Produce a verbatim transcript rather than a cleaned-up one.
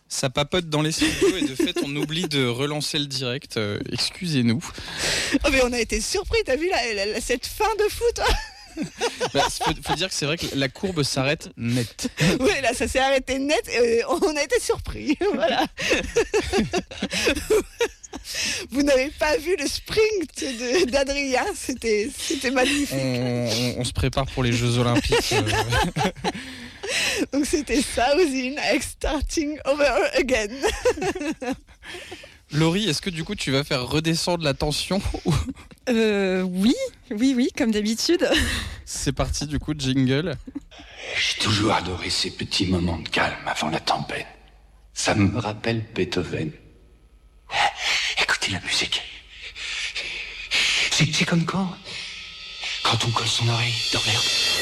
Ça papote dans les studios et de fait on oublie de relancer le direct, euh, excusez-nous. Oh mais on a été surpris, t'as vu la, la, la, cette fin de fou toi. Bah, faut, faut dire que c'est vrai que la courbe s'arrête net. Oui, là ça s'est arrêté net et on a été surpris, voilà. Vous n'avez pas vu le sprint de, d'Adrien, c'était, c'était magnifique. On, on, on se prépare pour les Jeux Olympiques. Euh... Donc c'était Thousand avec Starting Over Again. Laurie, est-ce que du coup tu vas faire redescendre la tension ou... euh, Oui, oui, oui, comme d'habitude. C'est parti du coup, jingle. J'ai toujours adoré ces petits moments de calme avant la tempête. Ça me rappelle Beethoven. Écoutez la musique. C'est, c'est comme quand Quand on colle son oreille dans l'herbe.